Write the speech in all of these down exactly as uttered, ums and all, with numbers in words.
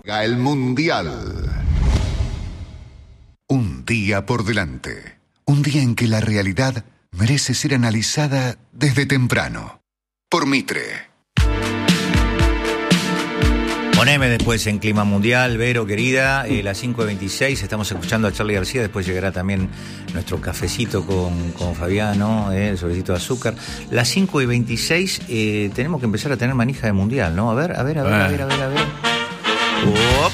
El Mundial. Un día por delante. Un día en que la realidad merece ser analizada desde temprano. Por Mitre. Poneme después en Clima Mundial, Vero, querida, eh, las cinco y veintiséis, estamos escuchando a Charly García, después llegará también nuestro cafecito con, con Fabiano, eh, el sobrecito de azúcar. Las cinco y veintiséis, eh, tenemos que empezar a tener manija de Mundial, ¿no? A ver, a ver, a ver, a ver, a ver, a ver. Uop.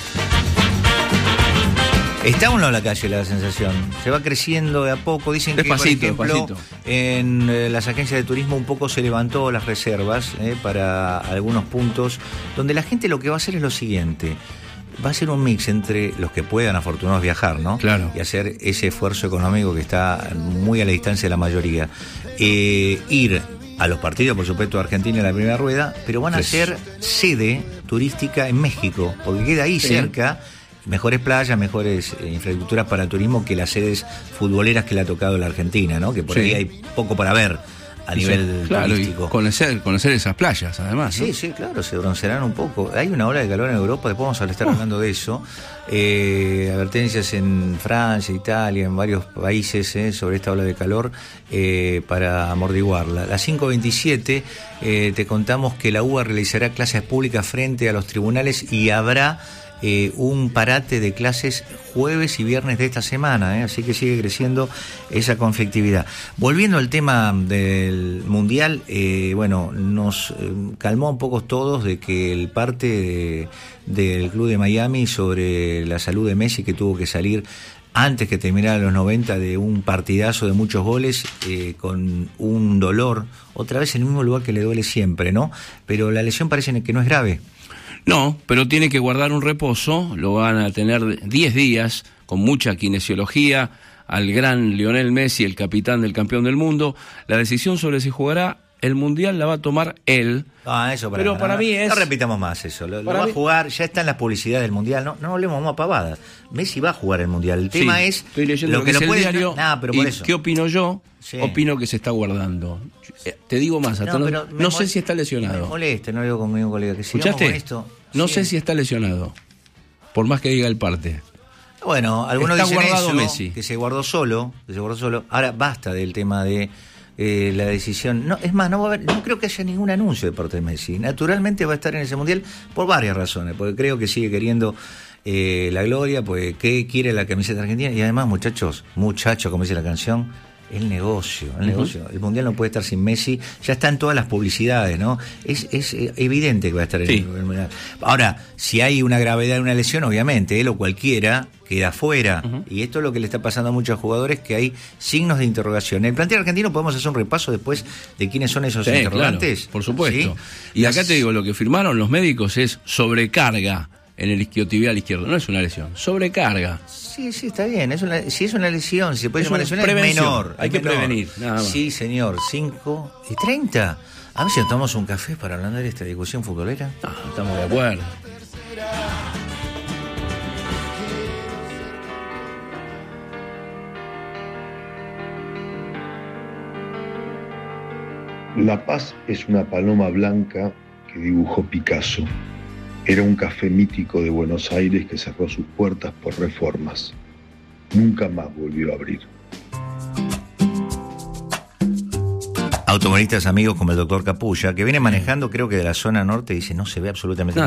Está uno en la calle, la sensación. Se va creciendo de a poco. Dicen despacito, que, por ejemplo, despacito. en eh, las agencias de turismo un poco se levantó las reservas eh, para algunos puntos, donde la gente lo que va a hacer es lo siguiente. Va a ser un mix entre los que puedan, afortunados, viajar, ¿no? Claro. Y hacer ese esfuerzo económico que está muy a la distancia de la mayoría. Eh, ir a los partidos, por supuesto, de Argentina en la primera rueda, pero van a Tres. ser sede turística en México, porque queda ahí Sí. cerca. Mejores playas, mejores eh, infraestructuras para turismo que las sedes futboleras que le ha tocado la Argentina, ¿no? Que por Sí. ahí hay poco para ver a nivel Sí, claro, turístico. y conocer, conocer esas playas, además, ¿no? Sí, sí, claro, se broncearán un poco. Hay una ola de calor en Europa, después vamos a estar hablando de eso. Eh, advertencias en Francia, Italia, en varios países eh, sobre esta ola de calor eh, para amortiguarla. A las cinco veintisiete eh, te contamos que la U B A realizará clases públicas frente a los tribunales y habrá Eh, un parate de clases jueves y viernes de esta semana, ¿eh? Así que sigue creciendo esa conflictividad. Volviendo al tema del Mundial, eh, bueno, nos eh, calmó un poco todos de que el parte de, del club de Miami sobre la salud de Messi, que tuvo que salir antes que terminara los noventa de un partidazo de muchos goles, eh, con un dolor, otra vez en el mismo lugar que le duele siempre, ¿no? Pero la lesión parece que no es grave. No, pero tiene que guardar un reposo, lo van a tener diez días, con mucha kinesiología, al gran Lionel Messi, el capitán del campeón del mundo. La decisión sobre si jugará el Mundial la va a tomar él. Ah, eso para Pero nada. para mí es... No repitamos más eso, lo, lo Para va mí- a jugar, ya está en las publicidades del Mundial, no, no hablemos más pavadas. Messi va a jugar el Mundial, el tema Sí, es... estoy leyendo lo que, lo es el puede- diario, Nah, pero y por eso. ¿qué opino yo? Sí. Opino que se está guardando. Eh, Te digo más, hasta no, pero me no mol- sé si está Me lesionado. molesta, no digo conmigo, colega, que sigamos ¿Escuchaste? con esto. No Sí. sé si está lesionado, por más que diga el parte. Bueno, algunos Está dicen guardado eso, Messi. que se guardó solo, que se guardó solo. Ahora basta del tema de eh, la decisión. No, es más, no va a haber, no creo que haya ningún anuncio de parte de Messi. Naturalmente va a estar en ese Mundial por varias razones, porque creo que sigue queriendo eh, la gloria, pues que quiere la camiseta argentina y además, muchachos, muchachos, como dice la canción, el negocio, el negocio. Uh-huh. El Mundial no puede estar sin Messi, ya están todas las publicidades, ¿no? Es, es evidente que va a estar en Sí. el Mundial. Ahora, si hay una gravedad, una lesión, obviamente, él o cualquiera queda fuera. Uh-huh. Y esto es lo que le está pasando a muchos jugadores, que hay signos de interrogación. En el plantel argentino podemos hacer un repaso después de quiénes son esos Sí, interrogantes. claro, por supuesto. ¿Sí? Y Las... acá te digo, lo que firmaron los médicos es sobrecarga en el isquiotibial izquierdo. No es una lesión, sobrecarga. Sí, sí, está bien. Es una, si es una lesión, si se puede Es llamar una lesión, es prevención. menor. Hay es que menor. prevenir, nada más. Sí, señor. cinco y treinta. A ver si nos tomamos un café para hablar de esta discusión futbolera. Ah, estamos de acuerdo. La Paz es una paloma blanca que dibujó Picasso. Era un café mítico de Buenos Aires que cerró sus puertas por reformas. Nunca más volvió a abrir. Automovilistas amigos como el doctor Capulla, que viene manejando, creo que de la zona norte, dice, no se ve absolutamente nada.